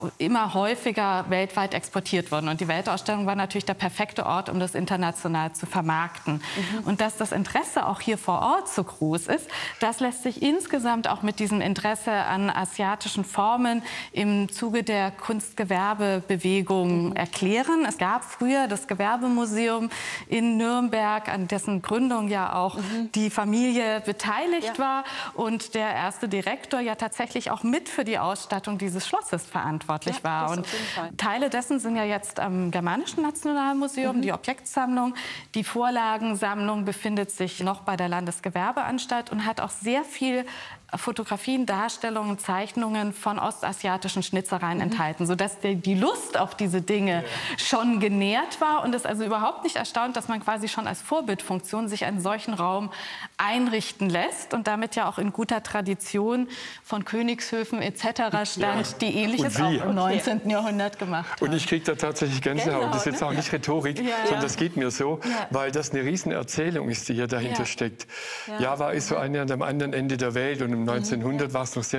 immer häufiger weltweit exportiert wurden. Und die Weltausstellung war natürlich der perfekte Ort, um das international zu vermarkten. Und dass das Interesse auch hier vor Ort so groß ist, das lässt sich insgesamt auch mit diesem Interesse an asiatischen Formen im Zuge der Kunstgewerbebewegung erklären. Es gab früher das Gewerbemuseum in Nürnberg, an dessen Gründung ja auch die Familie beteiligt war und der erste Direktor ja tatsächlich auch mit für die Ausstattung dieses Schlosses verantwortlich war. Und Teile dessen sind ja jetzt am Germanischen Nationalmuseum, die Objektsammlung. Die Vorlagensammlung befindet sich noch bei der Landesgewerbeanstalt und hat auch sehr viel Fotografien, Darstellungen, Zeichnungen von ostasiatischen Schnitzereien enthalten, sodass die Lust auf diese Dinge schon genährt war und es also überhaupt nicht erstaunt, dass man quasi schon als Vorbildfunktion sich einen solchen Raum einrichten lässt und damit ja auch in guter Tradition von Königshöfen etc. stand, die Ähnliches auch im 19. Jahrhundert gemacht haben. Und ich kriege da tatsächlich Gänsehaut. Das ist jetzt auch nicht Rhetorik, sondern das geht mir so, weil das eine Riesenerzählung ist, die hier dahinter steckt. Java ist so am anderen Ende der Welt und im 1900 war es noch sehr